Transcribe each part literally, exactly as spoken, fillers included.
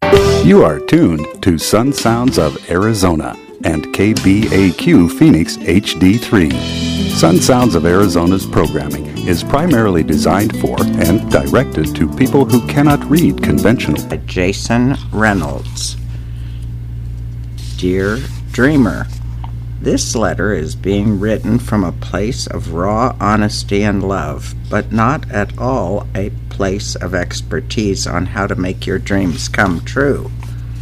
You are tuned to Sun Sounds of Arizona and K B A Q Phoenix H D three. Sun Sounds of Arizona's programming is primarily designed for and directed to people who cannot read conventional. Jason Reynolds. Dear Dreamer, this letter is being written from a place of raw honesty and love, but not at all a place of expertise on how to make your dreams come true.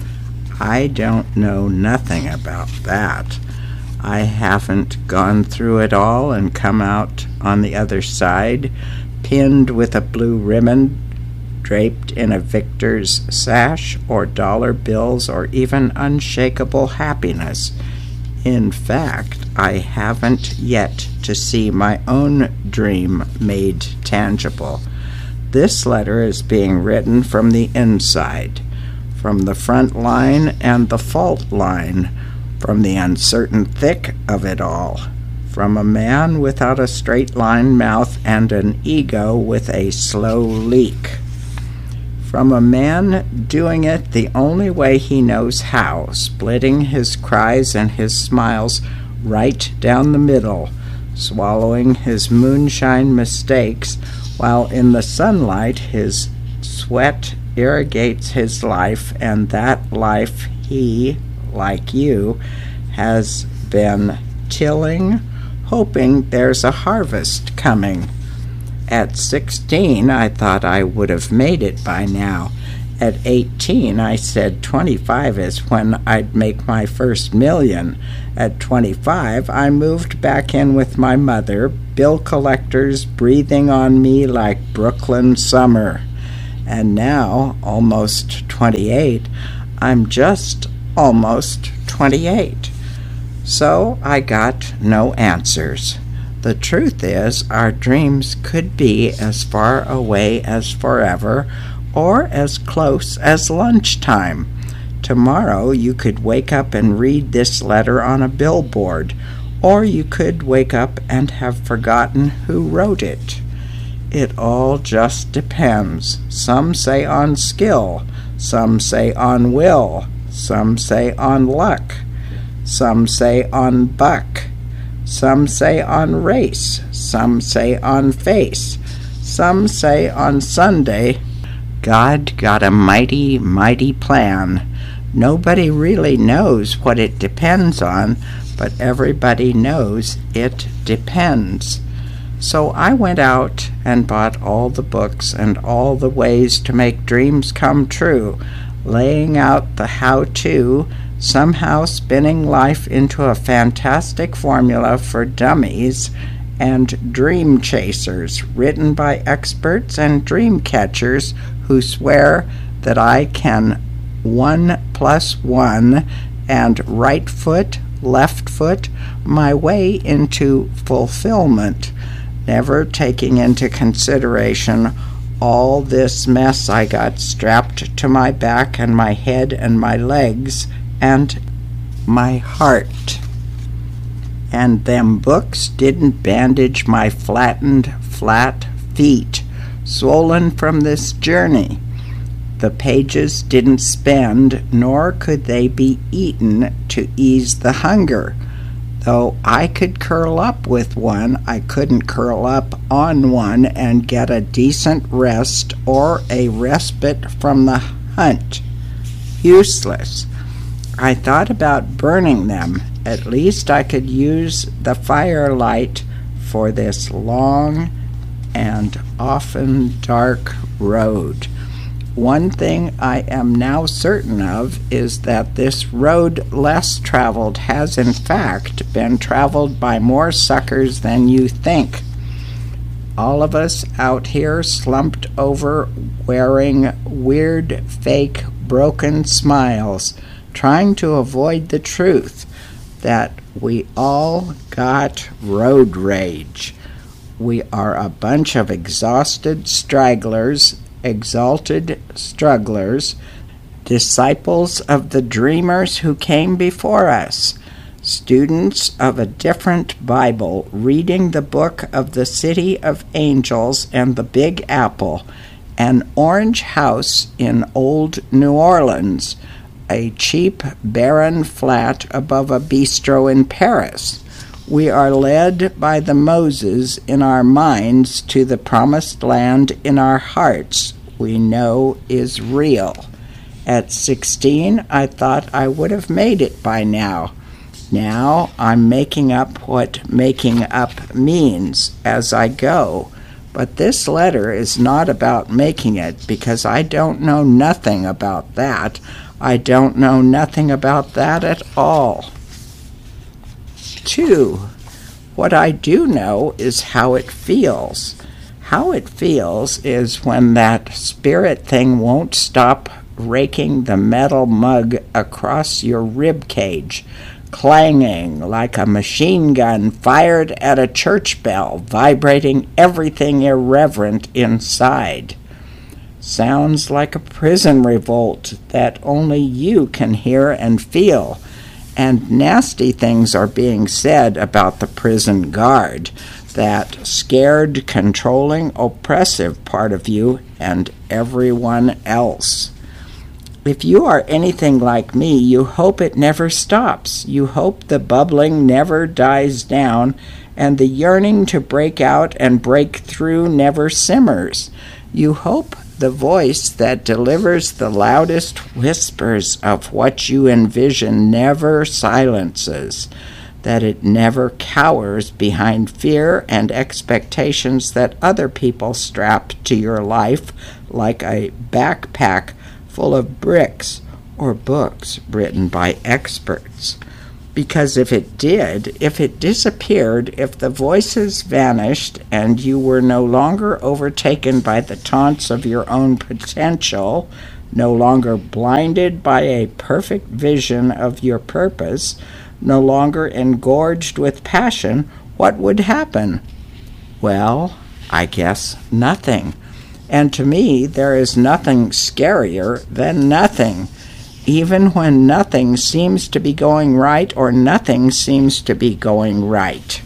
I don't know nothing about that. I haven't gone through it all and come out on the other side, pinned with a blue ribbon, draped in a victor's sash, or dollar bills, or even unshakable happiness. In fact, I haven't yet to see my own dream made tangible. This letter is being written from the inside, from the front line and the fault line, from the uncertain thick of it all, from a man without a straight line mouth and an ego with a slow leak, from a man doing it the only way he knows how, splitting his cries and his smiles right down the middle, swallowing his moonshine mistakes, while in the sunlight his sweat irrigates his life, and that life he, like you, has been tilling, hoping there's a harvest coming. At sixteen, I thought I would have made it by now. At eighteen, I said twenty-five is when I'd make my first million. At twenty-five, I moved back in with my mother, bill collectors breathing on me like Brooklyn summer. And now, almost twenty-eight, I'm just almost twenty-eight. So I got no answers. The truth is, our dreams could be as far away as forever, or as close as lunchtime. Tomorrow you could wake up and read this letter on a billboard, or you could wake up and have forgotten who wrote it. It all just depends. Some say on skill, some say on will, some say on luck, some say on buck, some say on race, some say on face, some say on Sunday. God got a mighty, mighty plan. Nobody really knows what it depends on, but everybody knows it depends. So I went out and bought all the books and all the ways to make dreams come true, laying out the how-to, somehow spinning life into a fantastic formula for dummies and dream chasers, written by experts and dream catchers who swear that I can one plus one and right foot, left foot my way into fulfillment, never taking into consideration all this mess I got strapped to my back and my head and my legs and my heart. And them books didn't bandage my flattened, flat feet, swollen from this journey. The pages didn't spend, nor could they be eaten to ease the hunger. Though I could curl up with one, I couldn't curl up on one and get a decent rest or a respite from the hunt. Useless. I thought about burning them. At least I could use the firelight for this long and often dark road. One thing I am now certain of is that this road less traveled has in fact been traveled by more suckers than you think. All of us out here slumped over, wearing weird, fake, broken smiles, trying to avoid the truth that we all got road rage. We are a bunch of exhausted stragglers, exalted strugglers, disciples of the dreamers who came before us, students of a different Bible, reading the book of the City of Angels and the Big Apple, an orange house in old New Orleans, a cheap, barren flat above a bistro in Paris. We are led by the Moses in our minds to the promised land in our hearts we know is real. At sixteen, I thought I would have made it by now. Now I'm making up what making up means as I go. But this letter is not about making it, because I don't know nothing about that. I don't know nothing about that at all. Two, what I do know is how it feels. How it feels is when that spirit thing won't stop raking the metal mug across your rib cage, clanging like a machine gun fired at a church bell, vibrating everything irreverent inside. Sounds like a prison revolt that only you can hear and feel, and nasty things are being said about the prison guard, that scared, controlling, oppressive part of you and everyone else. If you are anything like me, you hope it never stops. You hope the bubbling never dies down, and the yearning to break out and break through never simmers. You hope the voice that delivers the loudest whispers of what you envision never silences, that it never cowers behind fear and expectations that other people strap to your life like a backpack full of bricks or books written by experts. Because if it did, if it disappeared, if the voices vanished and you were no longer overtaken by the taunts of your own potential, no longer blinded by a perfect vision of your purpose, no longer engorged with passion, what would happen? Well, I guess nothing. And to me, there is nothing scarier than nothing, even when nothing seems to be going right or nothing seems to be going right.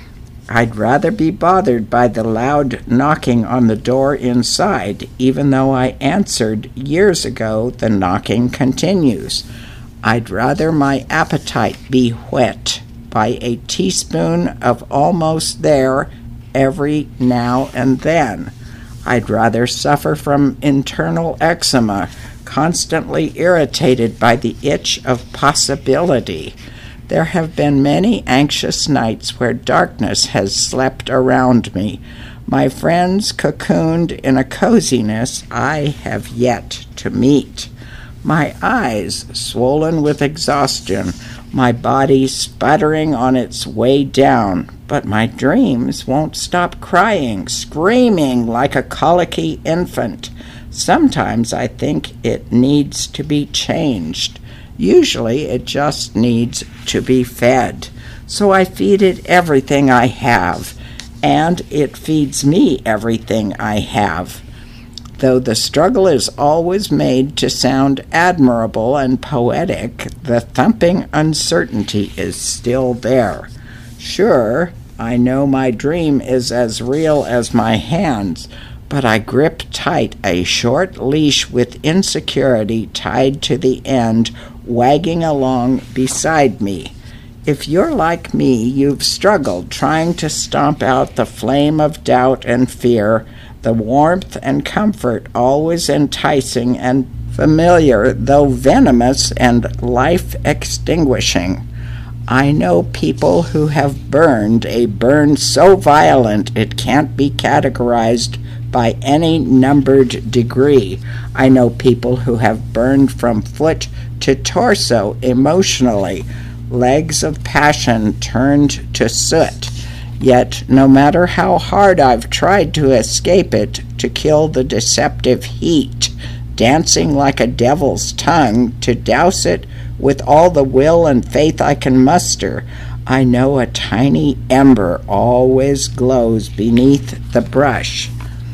I'd rather be bothered by the loud knocking on the door inside, even though I answered years ago the knocking continues. I'd rather my appetite be whet by a teaspoon of almost there every now and then. I'd rather suffer from internal eczema, constantly irritated by the itch of possibility. There have been many anxious nights where darkness has slept around me, my friends cocooned in a coziness I have yet to meet. My eyes swollen with exhaustion, my body sputtering on its way down, but my dreams won't stop crying, screaming like a colicky infant. Sometimes I think it needs to be changed. Usually it just needs to be fed. So I feed it everything I have, and it feeds me everything I have. Though the struggle is always made to sound admirable and poetic, the thumping uncertainty is still there. Sure, I know my dream is as real as my hands, but I grip tight a short leash with insecurity tied to the end, wagging along beside me. If you're like me, you've struggled trying to stomp out the flame of doubt and fear, the warmth and comfort always enticing and familiar, though venomous and life-extinguishing. I know people who have burned a burn so violent it can't be categorized by any numbered degree. I know people who have burned from foot to torso emotionally, legs of passion turned to soot. Yet, no matter how hard I've tried to escape it, to kill the deceptive heat, dancing like a devil's tongue, to douse it with all the will and faith I can muster, I know a tiny ember always glows beneath the brush.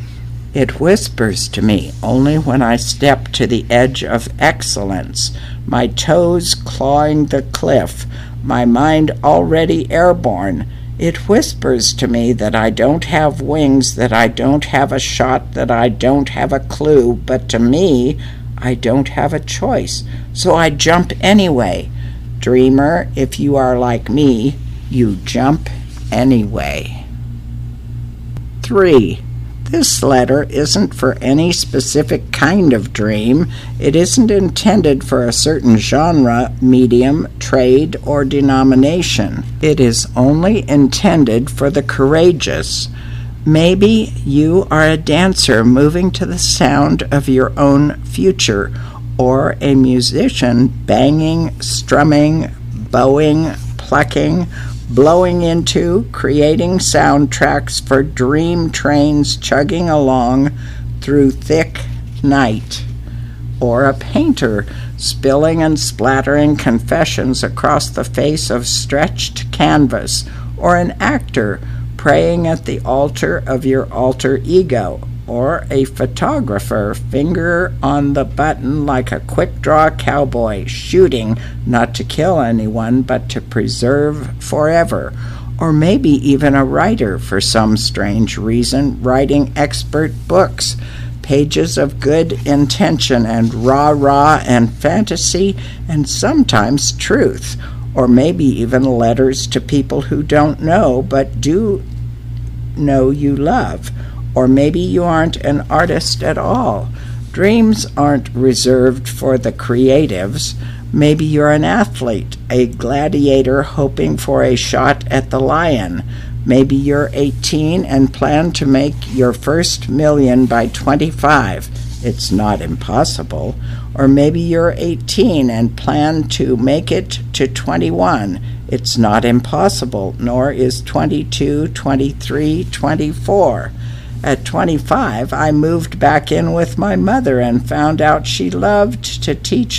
It whispers to me only when I step to the edge of excellence, my toes clawing the cliff, my mind already airborne. It whispers to me that I don't have wings, that I don't have a shot, that I don't have a clue, but to me, I don't have a choice, so I jump anyway. Dreamer, if you are like me, you jump anyway. Three. This letter isn't for any specific kind of dream. It isn't intended for a certain genre, medium, trade, or denomination. It is only intended for the courageous. Maybe you are a dancer moving to the sound of your own future, or a musician banging, strumming, bowing, plucking, blowing into, creating soundtracks for dream trains chugging along through thick night, or a painter spilling and splattering confessions across the face of stretched canvas, or an actor praying at the altar of your alter ego, or a photographer, finger on the button like a quick-draw cowboy, shooting not to kill anyone but to preserve forever, or maybe even a writer for some strange reason, writing expert books, pages of good intention and rah-rah and fantasy and sometimes truth, or maybe even letters to people who don't know but do know you love. Or maybe you aren't an artist at all. Dreams aren't reserved for the creatives. Maybe you're an athlete, a gladiator hoping for a shot at the lion. Maybe you're eighteen and plan to make your first million by twenty-five. It's not impossible. Or maybe you're eighteen and plan to make it to twenty-one. It's not impossible, nor is twenty-two, twenty-three, twenty-four. At twenty-five, I moved back in with my mother and found out she loved to teach